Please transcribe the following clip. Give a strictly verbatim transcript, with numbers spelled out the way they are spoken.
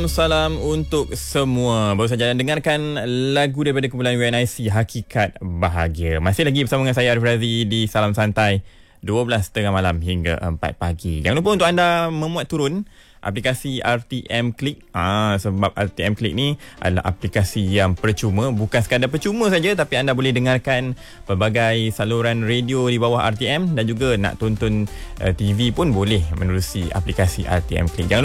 Salam untuk semua. Baru saja anda dengarkan lagu daripada kumpulan U N I C, Hakikat Bahagia. Masih lagi bersama dengan saya Arif Razi di Salam Santai, dua belas tengah malam hingga empat pagi. Jangan lupa untuk anda memuat turun aplikasi R T M Click. Ah, sebab R T M Click ni adalah aplikasi yang percuma. Bukan sekadar percuma saja, tapi anda boleh dengarkan pelbagai saluran radio di bawah R T M, dan juga nak tonton uh, T V pun boleh menerusi aplikasi R T M Click. Jangan